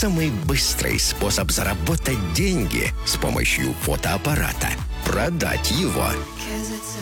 самый быстрый способ заработать деньги с помощью фотоаппарата. Продать его.